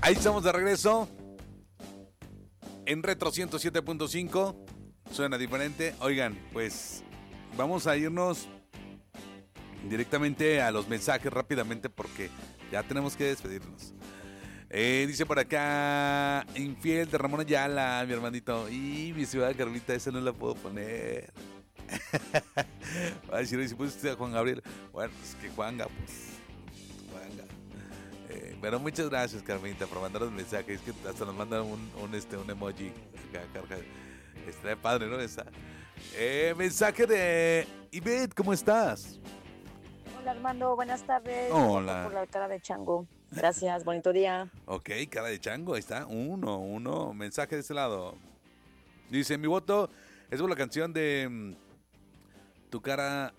Ahí estamos de regreso en Retro 107.5. Suena diferente. Oigan, pues vamos a irnos directamente a los mensajes rápidamente porque ya tenemos que despedirnos. Dice por acá, infiel de Ramón Ayala, mi hermanito. Y mi ciudad Carlita, esa no la puedo poner. Va a decir, si pusiste a Juan Gabriel. Bueno, es que Juanga, pues. Juanga. Pero muchas gracias, Carmenita, por mandar los mensajes. Es que hasta nos mandan un emoji. Acá, está padre, ¿no? Esa. Mensaje de Ivette, ¿cómo estás? Hola, Armando, buenas tardes. Hola. Por la cara de chango. Gracias, bonito día. Ok, cara de chango, ahí está. Uno. Mensaje de este lado. Dice, mi voto es por la canción de Tu cara.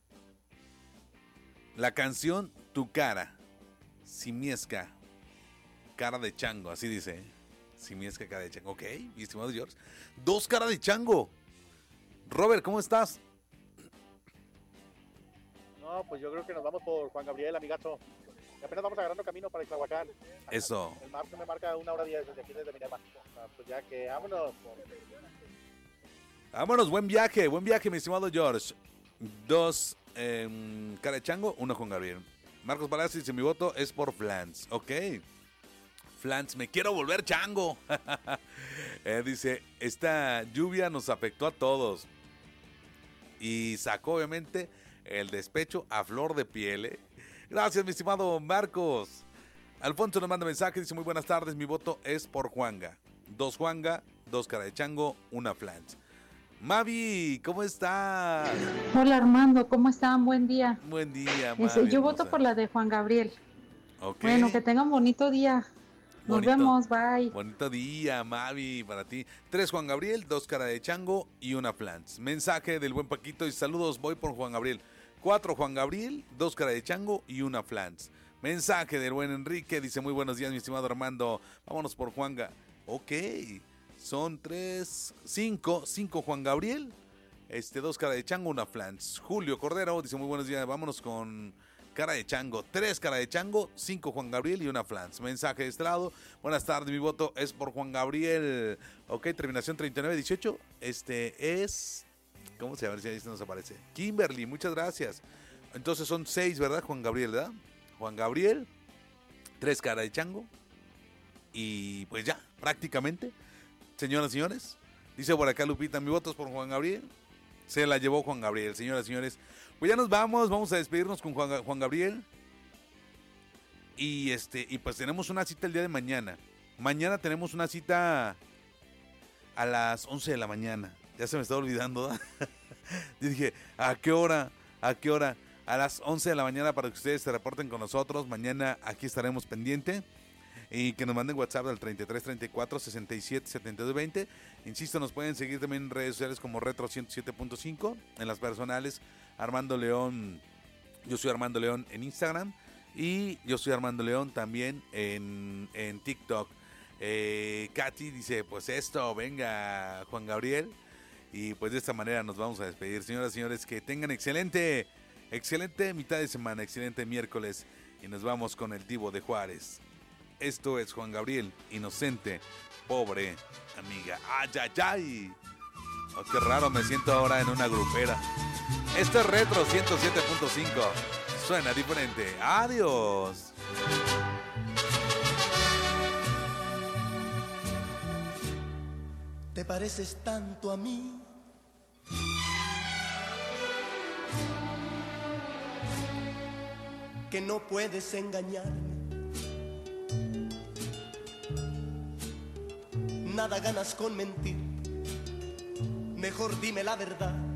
La canción Tu cara. Simiesca. Cara de chango, así dice. Simiesca, cara de chango. Ok, mi estimado George. 2 cara de chango. Robert, ¿cómo estás? No, pues yo creo que nos vamos por Juan Gabriel, amigazo. Y apenas vamos agarrando camino para Ixtlahuacán. Eso. El mar me marca 1:10 desde aquí, desde Minerva. Pues ya que vámonos. Vámonos, buen viaje, mi estimado George. 2 cara de chango, 1 Juan Gabriel. Marcos Palacios dice, mi voto es por Flans. Ok. Flans, me quiero volver chango. Dice, esta lluvia nos afectó a todos. Y sacó obviamente el despecho a flor de piel. Gracias, mi estimado Marcos. Alfonso nos manda mensaje, dice, muy buenas tardes, mi voto es por Juanga. 2 Juanga, 2 cara de chango, 1 Flans. Mavi, ¿cómo estás? Hola Armando, ¿cómo están? Buen día. Buen día, Mavi. Yo voto por la de Juan Gabriel. Okay. Bueno, que tengan bonito día. Nos vemos, bye. Bonito día, Mavi, para ti. 3 Juan Gabriel, 2 cara de chango y 1 Flans. Mensaje del buen Paquito y saludos, voy por Juan Gabriel. 4 Juan Gabriel, 2 cara de chango y 1 Flans. Mensaje del buen Enrique, dice, muy buenos días, mi estimado Armando. Vámonos por Juanga. Ok. Son 5 Juan Gabriel, 2 cara de chango, 1 Flans. Julio Cordero dice, muy buenos días, vámonos con cara de chango. 3 cara de chango, 5 Juan Gabriel y 1 Flans. Mensaje de este lado, buenas tardes, mi voto es por Juan Gabriel. Ok, terminación 3918. Es, ¿cómo se llama? Si ahí nos aparece. Kimberly, muchas gracias. Entonces son 6, ¿verdad? Juan Gabriel, ¿verdad? Juan Gabriel, 3 cara de chango. Y pues ya, prácticamente. Señoras y señores, dice por acá Lupita, mi voto es por Juan Gabriel. Se la llevó Juan Gabriel, señoras y señores. Pues ya nos vamos a despedirnos con Juan Gabriel. Y pues tenemos una cita el día de mañana. Mañana tenemos una cita a las 11 de la mañana. Ya se me está olvidando, ¿verdad? Yo dije, ¿a qué hora? A las 11 de la mañana para que ustedes se reporten con nosotros. Mañana aquí estaremos pendiente. Y que nos manden WhatsApp al 33 34 67 72 20. Insisto, nos pueden seguir también en redes sociales como Retro 107.5. En las personales, Armando León. Yo soy Armando León en Instagram. Y yo soy Armando León también en TikTok. Katy dice, pues esto, venga Juan Gabriel. Y pues de esta manera nos vamos a despedir. Señoras y señores, que tengan excelente mitad de semana, excelente miércoles. Y nos vamos con el Divo de Juárez. Esto es Juan Gabriel, inocente, pobre amiga. ¡Ay, ay, ay! Oh, qué raro me siento ahora en una grupera. Esto es Retro 107.5. Suena diferente. ¡Adiós! Te pareces tanto a mí. Que no puedes engañarme. Nada ganas con mentir, mejor dime la verdad.